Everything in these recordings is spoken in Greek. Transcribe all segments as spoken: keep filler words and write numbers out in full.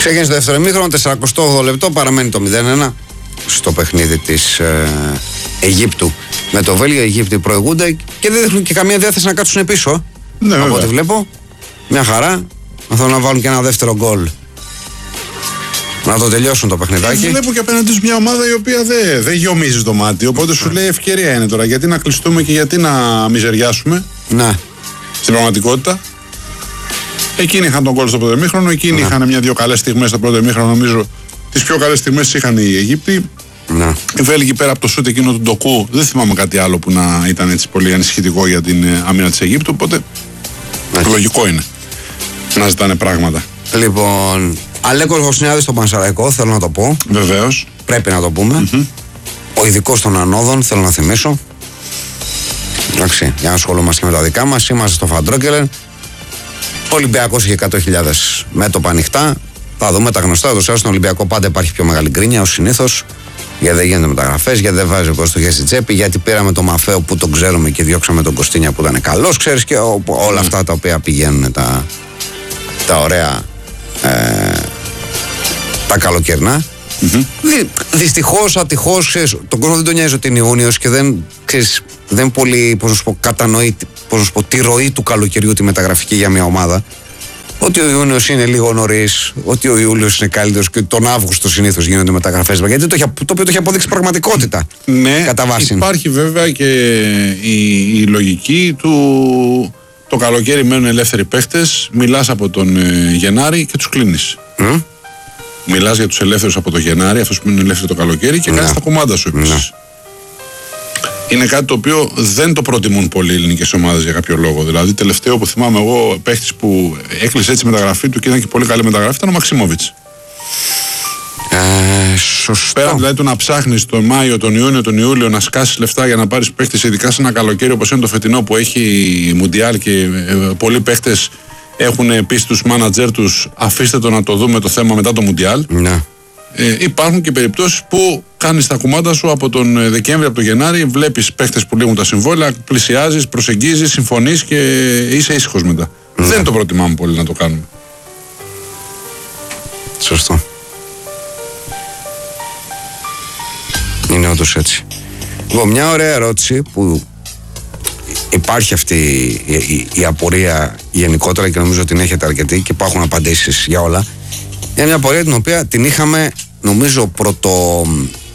Ξεκίνησε το δεύτερο ημίχρονο, σαράντα οκτώ λεπτό, παραμένει το μηδέν ένα στο παιχνίδι της ε, Αιγύπτου με το Βέλγιο. Οι Αιγύπτιοι προηγούνται και δεν δείχνουν και καμία διάθεση να κάτσουν πίσω. Ναι, από ό,τι βλέπω, μια χαρά. Θέλουν να βάλουν και ένα δεύτερο γκολ. Να το τελειώσουν το παιχνιδάκι. Βλέπω και απέναντι μια ομάδα η οποία δεν δε γεωμίζει το μάτι. Οπότε σου λέει ευκαιρία είναι τώρα. Γιατί να κλειστούμε και γιατί να μιζεριάσουμε. Ναι. Στην πραγματικότητα. Εκείνοι είχαν τον γκολ στο πρώτο ημίχρονο. Εκείνοι ναι. είχαν μια-δύο καλές στιγμές στο πρώτο ημίχρονο. Νομίζω τις πιο καλές στιγμές είχαν οι Αιγύπτιοι. Ναι. Οι Βέλγοι πέρα από το σούτ εκείνο του Ντοκού, δεν θυμάμαι κάτι άλλο που να ήταν έτσι πολύ ανησυχητικό για την άμυνα της Αιγύπτου. Οπότε ναι. λογικό είναι να ζητάνε πράγματα. Λοιπόν, Αλέκος Βοσνιάδης στον Πανσεραϊκό, θέλω να το πω. Βεβαίως. Πρέπει να το πούμε. Mm-hmm. Ο ειδικός των ανόδων, θέλω να θυμίσω. Εντάξει, για να ασχολούμαστε και με τα δικά μας. Είμαστε στο Φαντρόκελεν. Ο Ολυμπιακός είχε εκατό χιλιάδες μέτωπα ανοιχτά. Θα δούμε τα γνωστά. Εδώ στον Ολυμπιακό πάντα υπάρχει πιο μεγάλη γκρίνια ως συνήθως. Γιατί δεν γίνονται μεταγραφές, γιατί δεν βάζει ο Κωστοχές στην τσέπη, γιατί πήραμε τον Μαφέο που τον ξέρουμε και διώξαμε τον Κωστίνια που ήταν καλός, ξέρεις, και ό, όλα αυτά τα οποία πηγαίνουν τα, τα ωραία. Ε, τα καλοκαιρινά. Mm-hmm. Δυ, δυστυχώς, ατυχώς, ξέρεις, τον κόσμο δεν τον νοιάζει ότι είναι Ιούνιος και δεν, ξέρεις, δεν πολύ, πώς να σου πω, κατανοεί, πώς να σου πω, τη ροή του καλοκαιριού τη μεταγραφική για μια ομάδα. Ότι ο Ιούνιος είναι λίγο νωρίς, ότι ο Ιούλιος είναι καλύτερος και τον Αύγουστο συνήθως γίνονται μεταγραφές. Γιατί το, το οποίο το έχει αποδείξει πραγματικότητα. Ναι, κατά βάση. Υπάρχει βέβαια και η, η λογική του. Το καλοκαίρι μένουν ελεύθεροι παίχτες, μιλάς από τον ε, Γενάρη και τους κλείνεις. Mm? Μιλάς για τους ελεύθερους από τον Γενάρη, αυτούς που μείνουν ελεύθεροι το καλοκαίρι και κάνεις τα κομμάτια σου επίσης. Είναι κάτι το οποίο δεν το προτιμούν πολλοί οι ελληνικές ομάδες για κάποιο λόγο. Δηλαδή, τελευταίο που θυμάμαι εγώ, παίχτης που έκλεισε έτσι μεταγραφή του και ήταν και πολύ καλή μεταγραφή ήταν ο Μαξιμόβιτς. Ε, σωστό. Πέρα δηλαδή το να ψάχνεις τον Μάιο, τον Ιούνιο, τον Ιούλιο να σκάσεις λεφτά για να πάρεις παίχτες, ειδικά σε ένα καλοκαίρι όπως είναι το φετινό που έχει Μουντιάλ και ε, πολλοί παίχτες έχουν πει στους μάνατζερ τους αφήστε το να το δούμε το θέμα μετά το Μουντιάλ. Ναι. Ε, υπάρχουν και περιπτώσεις που κάνεις τα κουμάντα σου από τον Δεκέμβρη, από τον Γενάρη, βλέπεις παίχτες που λήγουν τα συμβόλαια, πλησιάζεις, προσεγγίζεις, συμφωνείς και είσαι ήσυχος μετά. Ναι. Δεν το προτιμάμε πολύ να το κάνουμε. Σωστό. Είναι όντως έτσι. Λοιπόν, μια ωραία ερώτηση που υπάρχει αυτή η, η, η απορία γενικότερα και νομίζω την έχετε αρκετή και υπάρχουν απαντήσεις για όλα. Είναι μια απορία την οποία την είχαμε νομίζω πρωτο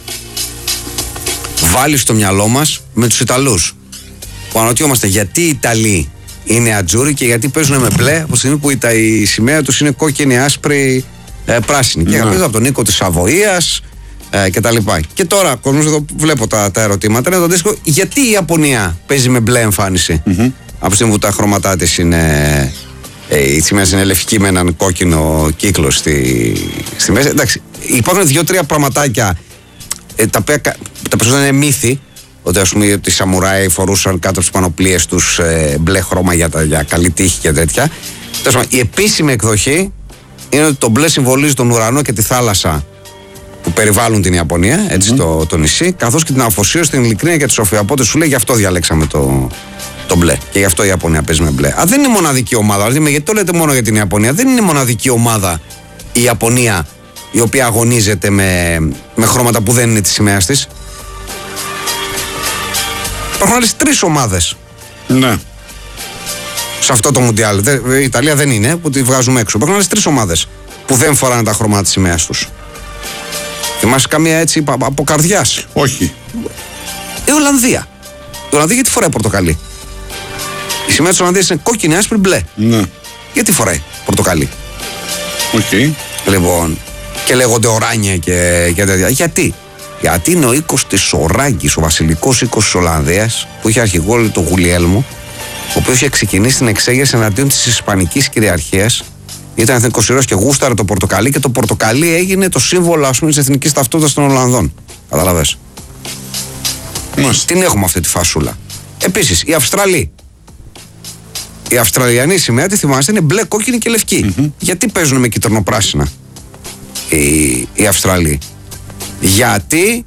βάλει στο μυαλό μας με τους Ιταλούς. Που αναρωτιόμαστε γιατί οι Ιταλοί είναι ατζούρι και γιατί παίζουν με μπλε από τη στιγμή που η, η σημαία τους είναι κόκκινη, άσπρη, ε, πράσινη. Ναι. Και παίζουν από τον Νίκο της Σαβοίας ε, και τα λοιπά. Και τώρα, κόσμος, εδώ βλέπω τα, τα ερωτήματα, είναι το αντίστοιχο, γιατί η Ιαπωνία παίζει με μπλε εμφάνιση mm-hmm. από τη στιγμή που τα χρώματά της είναι... Ε, η σημαία είναι λευκή με έναν κόκκινο κύκλο στη, στη μέση. Εντάξει, υπάρχουν δύο-τρία πραγματάκια ε, τα οποία τα περισσότερα είναι μύθοι. Ότι ας πούμε ότι οι σαμουράι φορούσαν κάτω από τις πανοπλίες τους ε, μπλε χρώμα για, τα, για καλή τύχη και τέτοια. Τέλος, η επίσημη εκδοχή είναι ότι το μπλε συμβολίζει τον ουρανό και τη θάλασσα που περιβάλλουν την Ιαπωνία, έτσι, mm. το, το νησί, καθώς και την αφοσίωση, την ειλικρίνεια και τη σοφία. Οπότε σου λέει γι' αυτό διαλέξαμε το. Το μπλε. Και γι' αυτό η Ιαπωνία παίζει με μπλε. Α, δεν είναι μοναδική ομάδα. Δηλαδή, γιατί το λέτε μόνο για την Ιαπωνία. Δεν είναι μοναδική ομάδα η Ιαπωνία η οποία αγωνίζεται με, με χρώματα που δεν είναι τη σημαία τη. Υπάρχουν άλλες τρεις ομάδες. Ναι. Σε αυτό το Μουντιάλ. Η Ιταλία δεν είναι, που τη βγάζουμε έξω. Υπάρχουν άλλες τρεις ομάδες που δεν φοράνε τα χρώματα τη σημαία του. Θυμάσαι καμία έτσι από καρδιάς? Όχι. Η Ολλανδία. Η Ολλανδία γιατί φοράει πορτοκαλί? Η σημαία της Ολλανδίας είναι κόκκινη, άσπρη, μπλε. Ναι. Γιατί φοράει πορτοκαλί? Οκ. Okay. Λοιπόν, και λέγονται οράνια και, και τέτοια. Γιατί? Γιατί είναι ο οίκος της Οράγκης, ο βασιλικός οίκος της Ολλανδίας, που είχε αρχηγό τον Γουλιέλμο, ο οποίος είχε ξεκινήσει την εξέγερση εναντίον της Ισπανικής κυριαρχίας. Ήταν εθνικός ήρωας και γούσταρε το πορτοκαλί και το πορτοκαλί έγινε το σύμβολο, ας πούμε, της εθνικής ταυτότητας των Ολλανδών. Καταλαβες? Την έχουμε αυτή τη φασούλα. Επίσης, οι Αυστραλοί. Η Αυστραλιανή σημαία, τη θυμάστε, είναι μπλε, κόκκινη και λευκή. Mm-hmm. Γιατί παίζουν με κυτρινοπράσινα οι, οι Αυστραλοί? Γιατί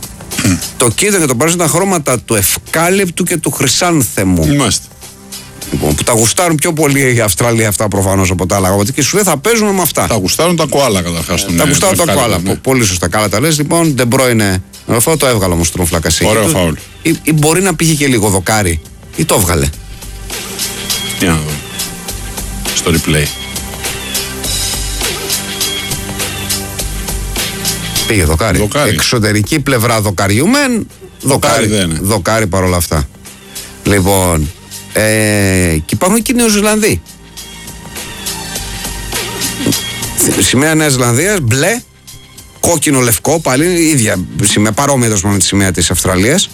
το κίτρινο και το πράσινο ήταν χρώματα του ευκάλυπτου και του χρυσάνθεμου. Είμαστε. Λοιπόν, που τα γουστάρουν πιο πολύ οι Αυστραλοί αυτά προφανώς από τα άλλα. Και σου λέει θα παίζουμε με αυτά. Τα γουστάρουν τα κοάλα καταρχάς. Τα γουστάρουν τα κοάλα. Ναι. Πολύ σωστά. Καλά τα λες. Λοιπόν, De Bruyne. Αυτό το έβγαλε όμως τον Φλακασί. Ωραίο φάουλ. Ή, ή μπορεί να πήγε και λίγο δοκάρι. Ή το έβγαλε. Για να δω. Στο replay. Πήγε δοκάρι. δοκάρι. Εξωτερική πλευρά δοκαριού μεν. Δοκάρι, δοκάρι, δοκάρι παρόλα αυτά. Λοιπόν, ε, και υπάρχουν και οι Νεοζηλανδοί. Σημαία Νέας Ζηλανδίας, μπλε, κόκκινο, λευκό, πάλι ίδια σημαία, παρόμοια με τη σημαία της Αυστραλίας.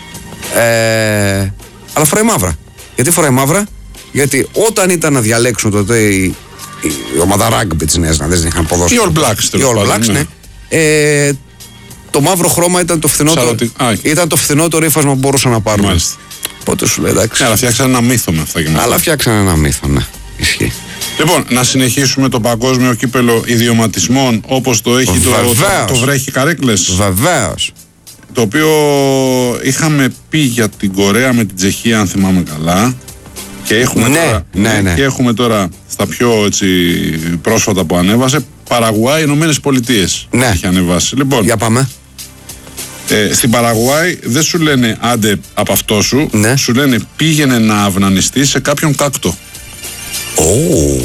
Ε, αλλά φοράει μαύρα. Γιατί φοράει μαύρα? Γιατί όταν ήταν να διαλέξουν τότε η, η ομάδα ράγκμπι της Νέας Ζηλανδίας, δεν είχαν ποδόσφαιρο. Οι All Blacks, οι All Blacks, ναι. ναι. Ε, το μαύρο χρώμα ήταν το φθηνότερο, ήταν το φθηνότερο ύφασμα που μπορούσαν να πάρουν. Μάλιστα. Πότε σου λέει, εντάξει. Αλλά φτιάξαν ένα μύθο με αυτά και με αυτά. Αλλά φτιάξαν ένα μύθο, ναι. Ισχύει. Λοιπόν, να συνεχίσουμε το παγκόσμιο κύπελο ιδιωματισμών όπως το έχει το, το, το βρέχει Καρέκλες. Βεβαίως. Το οποίο είχαμε πει για την Κορέα με την Τσεχία, αν θυμάμαι καλά. Και έχουμε, ναι, τώρα, ναι, ναι. Και έχουμε τώρα στα πιο έτσι, πρόσφατα που ανέβασε Παραγουάι, Ηνωμένες Πολιτείες. Ναι. Έχει ανεβάσει. Λοιπόν, για πάμε. Ε, στην Παραγουάι δεν σου λένε άντε από αυτό σου, ναι. Σου λένε πήγαινε να αυνανιστεί σε κάποιον κάκτο. Oh.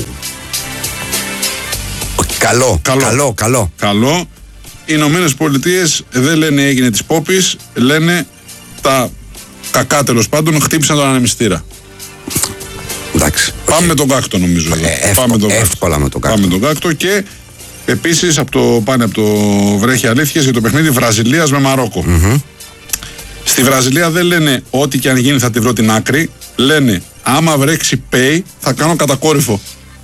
Καλό, καλό, καλό, καλό. Καλό. Οι Ηνωμένες Πολιτείες δεν λένε έγινε της Πόπης, λένε τα κακά τέλος πάντων χτύπησαν τον ανεμιστήρα. Εντάξει. Πάμε okay. με τον κάκτο νομίζω. Ε, εύκολα, Πάμε τον εύκολα με τον κάκτο. Πάμε με τον κάκτο και επίσης από το, πάνε από το βρέχει αλήθειες για το παιχνίδι Βραζιλίας με Μαρόκο. Mm-hmm. Στη Βραζιλία δεν λένε ό,τι και αν γίνει θα τη βρω την άκρη. Λένε άμα βρέξει pay θα κάνω κατακόρυφο.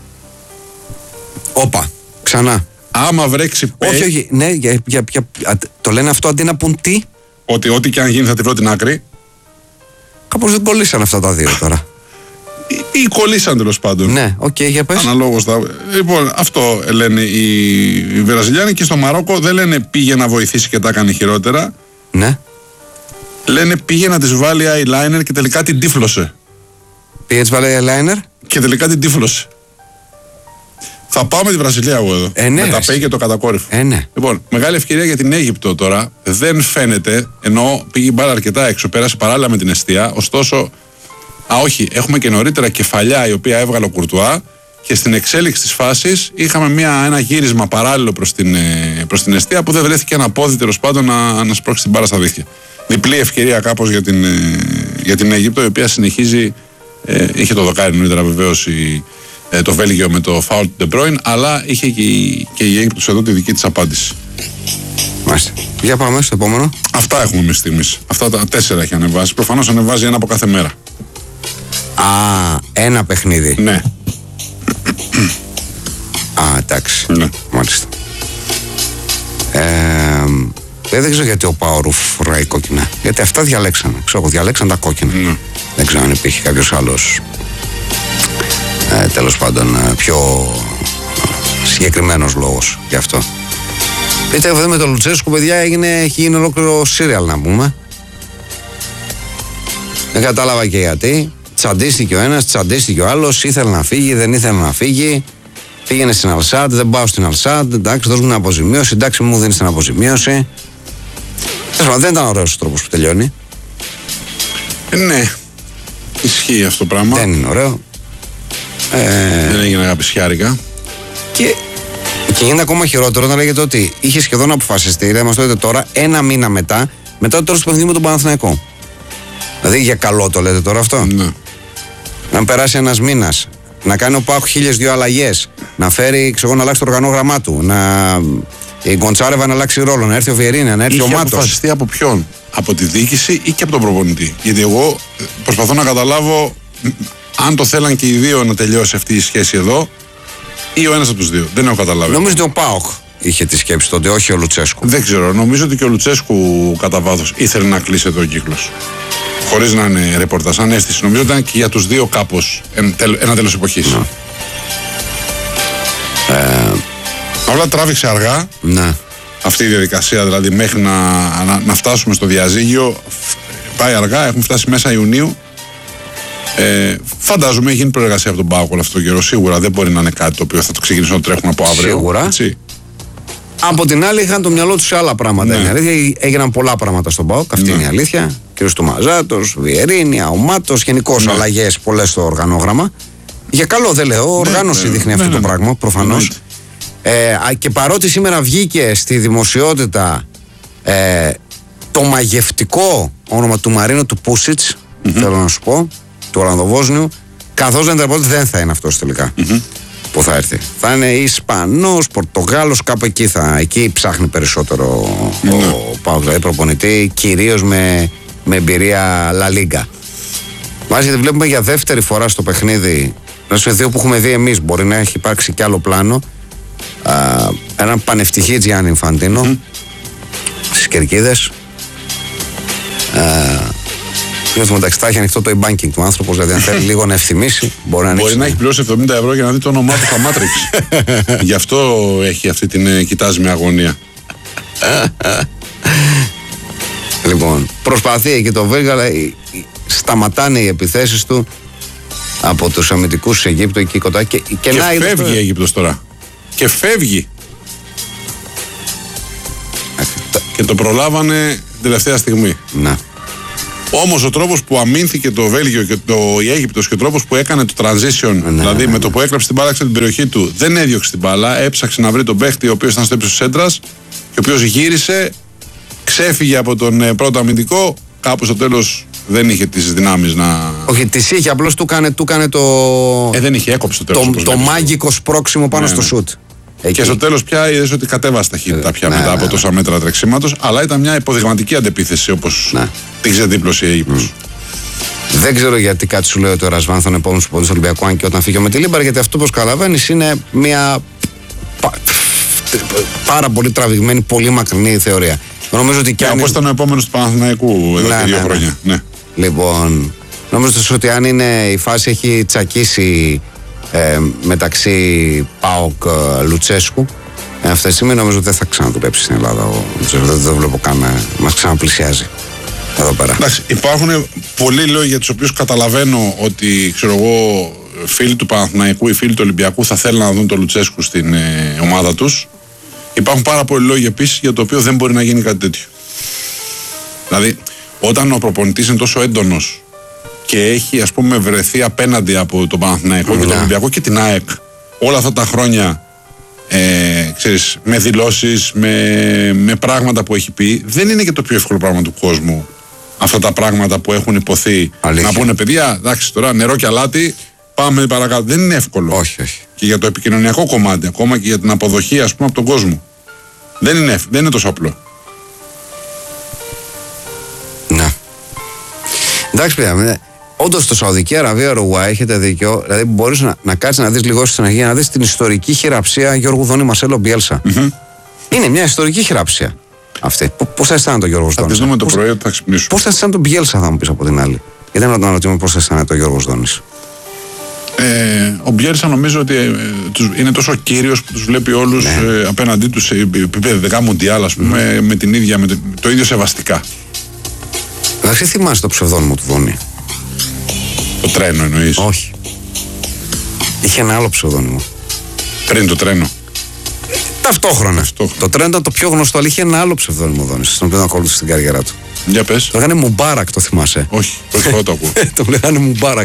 Όπα, ξανά. Άμα βρέξει pay. Όχι, όχι, ναι, για, για, για, το λένε αυτό αντί να πούν τι. Ότι ό,τι και αν γίνει θα τη βρω την άκρη. Κάπως δεν κολλήσαν αυτά τα δύο τώρα. Ή, ή κολλήσαν τέλος πάντων. Ναι, οκ, okay, για πες. Αναλόγως τα... Λοιπόν, αυτό λένε οι, οι Βραζιλιάνοι και στο Μαρόκο δεν λένε πήγε να βοηθήσει και τα έκανε χειρότερα. Ναι. Λένε πήγε να της βάλει eyeliner και τελικά την τύφλωσε. Πήγε της βάλει eyeliner. Και τελικά την τύφλωσε. Θα πάω με τη Βραζιλία εγώ εδώ. Ε, ναι, με τα πέι και το κατακόρυφο. Ε, ναι. Λοιπόν, μεγάλη ευκαιρία για την Αίγυπτο τώρα. Δεν φαίνεται, ενώ πήγε μπάλα αρκετά έξω, πέρασε παράλληλα με την εστία. Ωστόσο, α, όχι, έχουμε και νωρίτερα κεφαλιά η οποία έβγαλε ο Κουρτουά και στην εξέλιξη της φάσης είχαμε μια, ένα γύρισμα παράλληλο προς την, προς την εστία που δεν βρέθηκε ένα πόδι τέλος πάντων να, να σπρώξει την μπάλα στα δίχτυα. Διπλή ευκαιρία κάπως για την, για την Αίγυπτο, η οποία συνεχίζει. Ε, είχε το δοκάρι νωρίτερα βεβαίως η, ε, το Βέλγιο με το φάουλ του De Bruyne, αλλά είχε και η, και η Αίγυπτος εδώ τη δική της απάντηση. Μάλιστα. Για πάμε στο επόμενο. Αυτά έχουμε εμείς στιγμής. Αυτά τα τέσσερα έχει ανεβάσει. Προφανώς ανεβάζει ένα από κάθε μέρα. Α, ένα παιχνίδι. Ναι. Α, εντάξει. Ναι. Μάλιστα. Ε, δεν ξέρω γιατί ο Πάορου φοράει κόκκινα. Γιατί αυτά διαλέξανε. Ξέρω, διαλέξαν τα κόκκινα. Ναι. Δεν ξέρω αν υπήρχε κάποιος άλλος ε, τέλος πάντων ε, πιο συγκεκριμένος λόγος γι' αυτό. Πείτε, με τον Λουτσέσκου, παιδιά, έγινε, έχει γίνει ολόκληρο σύριαλ να πούμε. Δεν κατάλαβα και γιατί. Τσαντίστηκε ο ένας, τσαντίστηκε ο άλλος. Ήθελε να φύγει, δεν ήθελε να φύγει. Πήγαινε στην Αλσάντ, δεν πάω στην Αλσάντ. Εντάξει, δώσ' μου την αποζημίωση. Εντάξει, μου δίνει την αποζημίωση. Δεν ήταν ωραίος ο τρόπος που τελειώνει. Ε, ναι. Ισχύει αυτό το πράγμα. Δεν είναι ωραίο. Ε... Δεν έγινε αγαπησιάρικα. Και, και γίνεται ακόμα χειρότερο να λέγεται ότι είχε σχεδόν αποφασιστεί, δεν μας το λέτε τώρα, ένα μήνα μετά, μετά το τέλος του παιχνιδιού με τον Παναθηναϊκό. Δηλαδή για καλό το λέτε τώρα αυτό. Ναι. Να περάσει ένας μήνας, να κάνει ο Πάκου χίλιες δύο αλλαγές, να φέρει, ξέρω, να αλλάξει το οργανόγραμμά του, να η Γκοντσάρεβα να αλλάξει ρόλο, να έρθει ο Βιερίνια, να έρθει είχε ο Μάτος. Είχε αποφασιστεί από ποιον? Από τη διοίκηση ή και από τον προπονητή? Γιατί εγώ προσπαθώ να καταλάβω αν το θέλαν και οι δύο να τελειώσει αυτή η σχέση εδώ ή ο ένας από τους δύο. Δεν έχω καταλάβει. Νομίζω ότι ο Πάοκ είχε τη σκέψη τότε, όχι ο Λουτσέσκου. Δεν ξέρω. Νομίζω ότι και ο Λουτσέσκου κατά βάθος ήθελε να κλείσει εδώ ο κύκλος. Χωρίς να είναι ρεπορτάζ, σαν αίσθηση. Νομίζω ότι ήταν και για τους δύο κάπως ένα τέλος εποχής. Ναι. Ε... Όλα τράβηξε αργά. Ναι. Αυτή η διαδικασία, δηλαδή μέχρι να, να, να φτάσουμε στο διαζύγιο, πάει αργά. Έχουμε φτάσει μέσα Ιουνίου. Ε, φαντάζομαι έχει γίνει προεργασία από τον ΠΑΟΚ όλο αυτό το καιρό. Σίγουρα δεν μπορεί να είναι κάτι το οποίο θα το ξεκινήσουν να τρέχουν από αύριο. Σίγουρα. Έτσι. Από την άλλη, είχαν το μυαλό του σε άλλα πράγματα. Ναι. Είναι αλήθεια, έγιναν πολλά πράγματα στον ΠΑΟΚ. Αυτή ναι. είναι η αλήθεια. Κ. Τουμαζάτος, Βιερίνια, ο Μάτος, γενικώς ναι. αλλαγές πολλές στο οργανόγραμμα. Για καλό δεν λέω. Οργάνωση ναι, δείχνει ναι, αυτό ναι, το ναι, πράγμα, προφανώς. Ναι. Ε, και παρότι σήμερα βγήκε στη δημοσιότητα ε, το μαγευτικό όνομα του Μαρίνο του Πούσιτς, mm-hmm. θέλω να σου πω, του Ολλανδοβόσνιου, καθώς δεν τρεπόταν δεν θα είναι αυτός τελικά. Mm-hmm. Που θα έρθει. Θα είναι Ισπανός, Πορτογάλος, κάπου εκεί θα. Εκεί ψάχνει περισσότερο mm. ο Πάοκ, δηλαδή προπονητή, κυρίως με, με εμπειρία La Liga. Μάλιστα, βλέπουμε για δεύτερη φορά στο παιχνίδι, σε δύο που έχουμε δει εμείς, μπορεί να έχει υπάρξει κι άλλο πλάνο. Α, έναν πανευτυχή Τζιάννη Ινφαντίνο mm. στις κερκίδες. Α, Και στο μεταξύ θα έχει ανοιχτό το e-banking του άνθρωπο, δηλαδή αν θέλει λίγο να ευθυμίσει, μπορεί να, μπορεί να έχει πληρώσει εβδομήντα ευρώ για να δει το όνομά του στα Matrix. Γι' αυτό έχει αυτή την ε, κοιτάζει με αγωνία. Λοιπόν, προσπαθεί και το Βέργα, αλλά σταματάνε οι επιθέσεις του από τους αμυντικούς της Αιγύπτου εκεί κοντά. Και, και, και να φεύγει το... η Αίγυπτος τώρα. Και φεύγει. Και το προλάβανε την τελευταία στιγμή. Να. Όμως ο τρόπος που αμήνθηκε το Βέλγιο και το, η Αίγυπτος και ο τρόπος που έκανε το transition, ναι, δηλαδή ναι, με το που έκλαψε την μπάλα στην περιοχή του, δεν έδιωξε την μπάλα, έψαξε να βρει τον παίχτη ο οποίος ήταν στο ύψος της σέντρας και ο οποίος γύρισε, ξέφυγε από τον ε, πρώτο αμυντικό, κάπου στο τέλος δεν είχε τις δυνάμεις να... Όχι, τις είχε, απλώς του έκανε, του έκανε το... Ε, δεν είχε, έκοψε το τέλος. Το, το μάγικο σπρώξιμο πάνω ναι, στο σουτ. Εκεί. Και στο τέλος πια είδες ότι κατέβασε ταχύτητα πια ναι, μετά ναι, από τόσα μέτρα τρεξίματος, αλλά ήταν μια υποδειγματική αντεπίθεση όπως ναι. την ξεδίπλωσε η Αίγυπτος. Mm. Δεν ξέρω γιατί κάτι σου λέει ότι ο Ρασβάν θα είναι επόμενος του Ολυμπιακού, αν και όταν φύγει με τη Λίμπαρ, γιατί αυτό που καταλαβαίνεις είναι μια πα... πάρα πολύ τραβηγμένη, πολύ μακρινή θεωρία. Νομίζω ότι και. Όπως ήταν ο επόμενος του Παναθηναϊκού εδώ ναι, και δύο ναι, χρόνια. Ναι. Ναι. Λοιπόν, νομίζω ότι αν είναι η φάση έχει τσακίσει. Ε, μεταξύ ΠΑΟΚ Λουτσέσκου ε, αυτή τη στιγμή νομίζω ότι δεν θα ξανατουπέψει στην Ελλάδα ο Λουτσέσκου, δεν το βλέπω καν να μας ξαναπλησιάζει εδώ πέρα. Εντάξει, υπάρχουν πολλοί λόγοι για τους οποίους καταλαβαίνω ότι ξέρω εγώ φίλοι του Παναθηναϊκού ή φίλοι του Ολυμπιακού θα θέλουν να δουν τον Λουτσέσκου στην ε, ομάδα τους. Υπάρχουν πάρα πολλοί λόγοι επίσης για το οποίο δεν μπορεί να γίνει κάτι τέτοιο. Δηλαδή όταν ο προπονητής είναι τόσο έντονος και έχει ας πούμε βρεθεί απέναντι από τον Παναθηναϊκό και τον Ολυμπιακό και την ΑΕΚ όλα αυτά τα χρόνια ε, ξέρεις, με δηλώσεις, με, με πράγματα που έχει πει, δεν είναι και το πιο εύκολο πράγμα του κόσμου αυτά τα πράγματα που έχουν υποθεί. Αλήθεια. Να πούνε παιδιά, εντάξει τώρα νερό και αλάτι, πάμε παρακάτω. Δεν είναι εύκολο. Όχι, όχι. Και για το επικοινωνιακό κομμάτι, ακόμα και για την αποδοχή ας πούμε από τον κόσμο. Δεν είναι, δεν είναι τόσο απλό. Να. Εντάξει παιδιά, όντως στο Σαουδική Αραβία, Ουρουγουάη, έχετε δίκιο. Δηλαδή, μπορείς να, να κάτσεις να δεις λίγο στην αρχή, να δεις την ιστορική χειραψία Γιώργου Δόνη Μαρσέλο Μπιέλσα. Mm-hmm. Είναι μια ιστορική χειραψία αυτή. Πώς θα αισθάνεται ο Γιώργος Δόνης. Θα δούμε το πρωί, θα ξυπνήσουμε. Πώς θα αισθάνεται τον Μπιέλσα, θα μου πεις από την άλλη. Γιατί δεν ρωτήσουμε πώς θα αισθάνεται ο Γιώργος Δόνης. Ε, ο Μπιέλσα νομίζω ότι ε, τους, είναι τόσο κύριος που τους βλέπει όλους ναι. ε, απέναντί τους σε επίπεδο δεκά μουντιάλ, ας πούμε, mm. με την ίδια, με το, το ίδιο σεβαστικά. Εντάξει, θυμάσαι το ψευδόνυμο του Δόνη. Το τρένο εννοείς. Όχι. Είχε ένα άλλο ψευδόνυμο. Πριν το τρένο. Ταυτόχρονα. Ταυτόχρονα. Το τρένο ήταν το πιο γνωστό, αλλά είχε ένα άλλο ψευδόνυμο Δόνης, στον οποίο ακολούθησε την καριέρα του. Για πες. Το λέγανε Μουμπάρακ, το θυμάσαι. Όχι, πρώτη φορά το ακούω. Το λέγανε Μουμπάρακ.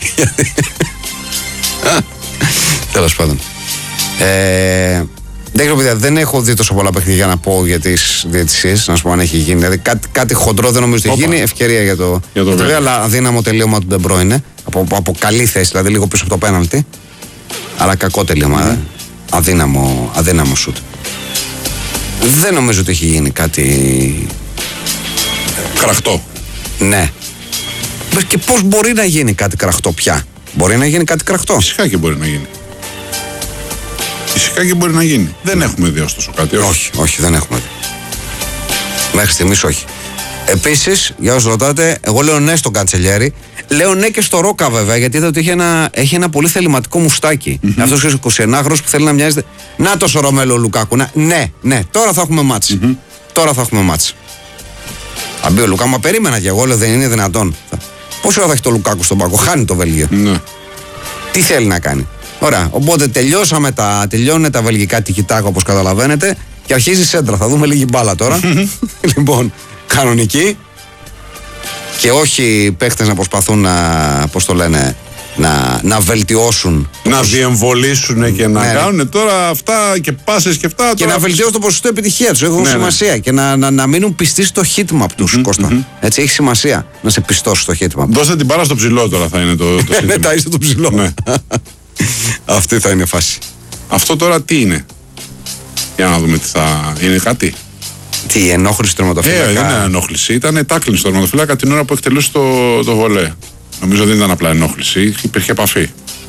Τέλος πάντων. Ε, δεν ξέρω, παιδιά, δεν έχω δει τόσο πολλά παιχνίδια να πω για τις διαιτησίες, να σου πω αν έχει γίνει. Δηλαδή κάτι, κάτι χοντρό δεν νομίζω ότι έχει γίνει. Ευκαιρία για το. Για το βέβαια, αλλά αδύναμο τελείωμα του Ντεμπρόινε. Από, από καλή θέση, δηλαδή λίγο πίσω από το πέναλτι. Αλλά κακό τελείωμα. Mm. Αδύναμο, αδύναμο σουτ. Δεν νομίζω ότι έχει γίνει κάτι. Κραχτό. Ναι. Και πώς μπορεί να γίνει κάτι κραχτό πια. Μπορεί να γίνει κάτι κραχτό. Φυσικά και μπορεί να γίνει. Φυσικά και μπορεί να γίνει. Δεν mm. έχουμε δει ωστόσο κάτι. Όχι. όχι, όχι, δεν έχουμε δει. Μέχρι στιγμής όχι. Επίσης, για όσους ρωτάτε, εγώ λέω ναι στον Καντσελιέρη. Λέω ναι και στο Ρόκα βέβαια, γιατί είδα ότι έχει ένα, έχει ένα πολύ θεληματικό μουστάκι. Mm-hmm. Αυτός ο εικοσιενάχρονος που θέλει να μοιάζει. Να το Ρωμέλο Λουκάκου. Να... Ναι, ναι, τώρα θα έχουμε μάτς. Mm-hmm. Τώρα θα έχουμε μάτς. Αν μπει ο Λουκά, μα περίμενα και εγώ, λέω δεν είναι δυνατόν. Πόση ώρα θα έχει το Λουκάκου στον πάγκο, χάνει το Βέλγιο. Ναι. Τι θέλει να κάνει. Ωραία, οπότε τελειώσαμε τα, τελειώνουν τα βελγικά τικιτάκα όπως καταλαβαίνετε και αρχίζει η σέντρα. Θα δούμε λίγη μπάλα τώρα. Λοιπόν, κανονική. Και όχι παίχτες να προσπαθούν να, πώς το λένε, να, να βελτιώσουν. Να πώς... διεμβολήσουν και να ναι, κάνουν τώρα αυτά και πάσες και αυτά. Και τώρα... να βελτιώσουν το ποσοστό επιτυχία τους. Έχουν ναι, σημασία. Ναι. Και να, να, να μείνουν πιστοί στο heatmap τους, mm-hmm, Κώστα. Mm-hmm. Έτσι, έχει σημασία να σε πιστώσει στο heatmap. Δώστε την μπάλα στο ψηλό τώρα, θα είναι το, το ναι, τα είστε το ψηλό. Ναι. Αυτή θα είναι φάση. Αυτό τώρα τι είναι? Για να δούμε τι θα. Είναι κάτι. Τι, ενόχληση του τερματοφύλακα? Ε, δεν είναι ενόχληση. Ήταν τάκλινγκ στο τερματοφύλακα την ώρα που εκτελούσε το, το βολέ. Νομίζω δεν ήταν απλά ενόχληση. Υπήρχε επαφή.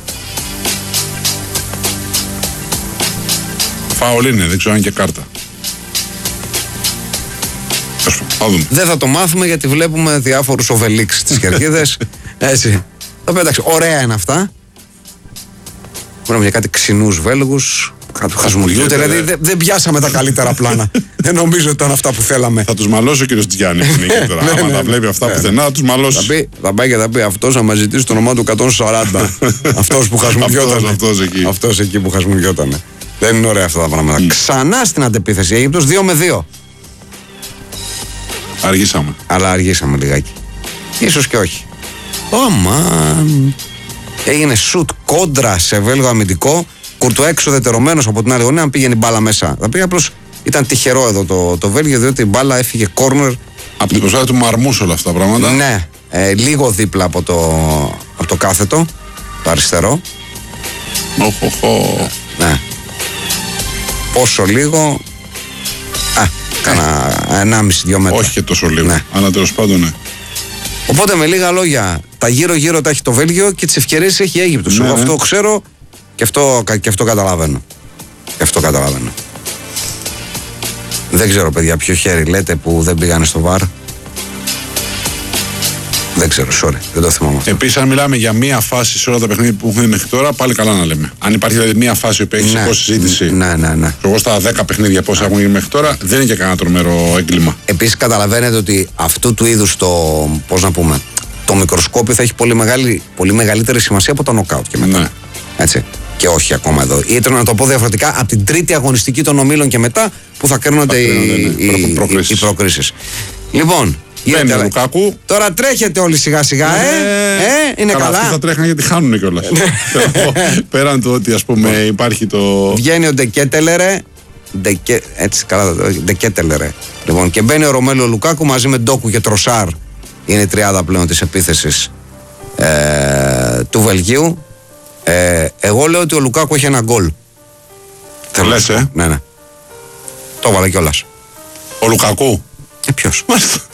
Φάουλ είναι, δεν ξέρω αν και κάρτα. Θα δούμε. Δεν θα το μάθουμε γιατί βλέπουμε διάφορους οβελίξ στις κερκίδες. Έτσι. Το πέταξε. Ωραία είναι αυτά. Μπορούμε για κάτι ξινούς Βέλγους. Κάποιου χασμουριού. Δηλαδή δεν δε πιάσαμε τα καλύτερα πλάνα. Δεν νομίζω ότι ήταν αυτά που θέλαμε. Θα τους μαλώσει ο κύριος Τζιάννη. Άμα τα βλέπει αυτά πουθενά, θα τους μαλώσει. Θα πάει και θα πει αυτός να μας ζητήσει το όνομά του εκατόν σαράντα. Αυτός που χασμουριόταν. Αυτός εκεί που χασμουριόταν. Δεν είναι ωραία αυτά τα πράγματα. Ξανά στην αντεπίθεση. Αίγυπτος δύο με δύο. Αργήσαμε. Αλλά αργήσαμε λιγάκι. Ίσως και όχι. Αμάν. Έγινε σουτ κόντρα σε Βέλγο αμυντικό. Κουρτουά εξοδετερωμένος από την άλλη γωνία, αν πήγαινε η μπάλα μέσα. Θα πήγε απλώς, ήταν τυχερό εδώ το, το Βέλγιο, διότι η μπάλα έφυγε κόρνερ. Από την προσπάθεια του Μαρμούς όλα αυτά τα πράγματα. Ναι, ε, λίγο δίπλα από το, από το κάθετο, το αριστερό. Οχοχο. Ναι. Πόσο λίγο. Α, κάνα ενάμιση δύο μέτρα. Όχι και τόσο λίγο. Ναι. Αλλά τέλος πάντων ναι. Οπότε με λίγα λόγια, τα γύρω-γύρω τα έχει το Βέλγιο και τις ευκαιρίες έχει η Αίγυπτος. Ναι, Εγώ ναι. αυτό ξέρω και αυτό, και αυτό καταλαβαίνω. Και αυτό καταλαβαίνω. Δεν ξέρω, παιδιά, ποιο χέρι λέτε που δεν πήγανε στο βαρ. Δεν ξέρω, sorry, δεν το θυμάμαι. Επίσης, αν μιλάμε για μία φάση σε όλα τα παιχνίδια που έχουμε μέχρι τώρα, πάλι καλά να λέμε. Αν υπάρχει δηλαδή μία φάση που έχει Ναι. σηκώσει συζήτηση. Ναι, ναι, ναι. Εγώ στα δέκα παιχνίδια πόσα έχουν γίνει μέχρι τώρα, δεν είναι και κανένα τρομερό έγκλημα. Επίσης, καταλαβαίνετε ότι αυτού του είδους το, πώς να πούμε, το μικροσκόπιο θα έχει πολύ, μεγάλη, πολύ μεγαλύτερη σημασία από το νοκάουτ και μετά. Ναι. Έτσι. Και όχι ακόμα εδώ. Ή να το πω διαφορετικά, από την τρίτη αγωνιστική των ομίλων και μετά που θα κρίνονται οι, ναι, ναι, οι, προκρίσεις. οι προκρίσεις. Λοιπόν, Μπαίνει ο Λουκάκου. τώρα τρέχετε όλοι σιγά σιγά, ε, ε, είναι καλά. Αυτοί θα τρέχουν γιατί χάνουν κιόλας. Πέραν του ότι ας πούμε υπάρχει το. Βγαίνει ο Ντεκέτελερε. Ντεκέ, έτσι καλά, Ντεκέτελερε. Λοιπόν, και μπαίνει ο Ρωμέλο Λουκάκου μαζί με Ντόκου και Τροσάρ. Είναι η τριάδα πλέον της επίθεσης ε, του Βελγίου. Ε, εγώ λέω ότι ο Λουκάκου έχει ένα γκολ. Το λες, ε? Ναι, ναι. Το έβαλε κιόλας. Ο Λουκακού. Ε, ποιος?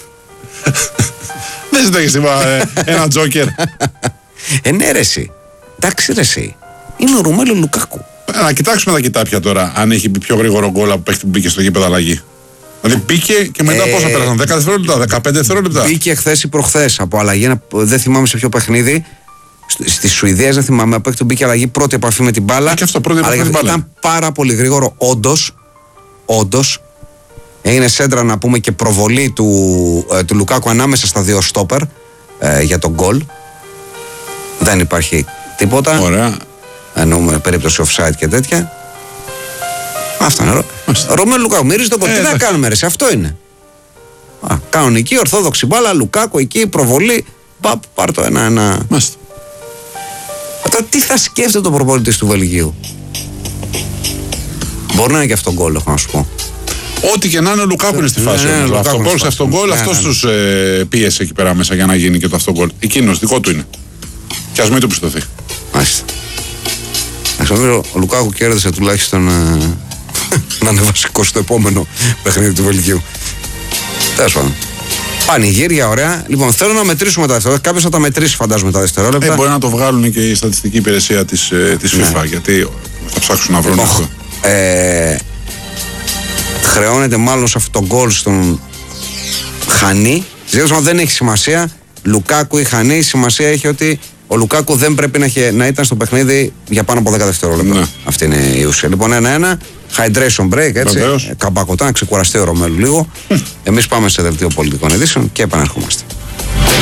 Δεν ζητάγεις ένα τζόκερ. Ε, ναι, ρε εσύ. Εντάξει, ρε εσύ. Είναι ο Ρωμέλο Λουκάκου. Να κοιτάξουμε τα κοιτάπια τώρα, αν έχει μπει πιο γρήγορο γκολ από που μπήκε στο γήπεδο αλλαγή. Δηλαδή μπήκε και μετά Ε, πόσα πέρασαν, δέκα δευτερόλεπτα, δεκαπέντε δευτερόλεπτα. Μπήκε χθες ή προχθές από αλλαγή. Ένα, δεν θυμάμαι σε ποιο παιχνίδι. Στη Σουηδία, δεν θυμάμαι, από εκεί μπήκε αλλαγή, πρώτη επαφή με την μπάλα. Και αυτό, πρώτη επαφή με την μπάλα. Ήταν πάρα πολύ γρήγορο, όντως. Όντως. Έγινε σέντρα, να πούμε, και προβολή του, ε, του Λουκάκου ανάμεσα στα δύο στόπερ ε, για τον γκολ. Δεν υπάρχει τίποτα. Ωραία. Εννοούμε περίπτωση offside και τέτοια. Αυτά είναι. Ρωμέλο Λουκάκου, μυρίζει το κόλ. Ε, Τι θα εντάξει. κάνουμε, ρε, σε αυτό είναι. Α, κανονική, ορθόδοξη μπάλα, Λουκάκου εκεί, προβολή. Παπ, πάρ' το ένα-ένα. Μάλιστα. Τώρα τι θα σκέφτεται το προπονητής του Βελγίου. Μπορεί να είναι και αυτό γκολ, έχω να σου πω. Ό,τι και να είναι, ο Λουκάκου είναι στη Ναι, φάση. ναι, όμως. ο Λουκάκου Αυτό είναι γκολ στη σε αυτόν φάση. γκολ, Ναι, αυτό ναι. τους ε, πίεσε εκεί πέρα μέσα για να γίνει και το αυτό γκολ. Εκείνος, δικό του είναι. Και ας μην του πιστωθεί. Μάλιστα. Νομίζω ο Λουκάκου κέρδισε τουλάχιστον ε, να είναι βασικό στο επόμενο παιχνίδι του Βελγίου. Τέλος πάντων. Πανηγύρια, ωραία. Λοιπόν, θέλω να μετρήσουμε τα δευτερόλεπτα. Κάποιος θα τα μετρήσει, φαντάζομαι, τα δευτερόλεπτα. Ε, μπορεί να το βγάλουν και η στατιστική υπηρεσία της, ε, της Ναι. FIFA, γιατί θα ψάξουν να βρουν Λοιπόν, αυτό. ε, χρεώνεται μάλλον σε αυτό το γκολ στον Χανί. Ζήτημα δεν έχει σημασία. Λουκάκου ή Χανί, η σημασία έχει ότι ο Λουκάκου δεν πρέπει να, έχει, να ήταν στο παιχνίδι για πάνω από δέκα δευτερόλεπτα. Ναι. Αυτή είναι η ουσία. Λοιπόν, ένα-ένα. Hydration break, έτσι. Βεβαίως. Καμπακωτά, να ξεκουραστεί ο Ρωμέλου λίγο. Εμείς πάμε σε δελτίο πολιτικών ειδήσεων και επαναρχόμαστε.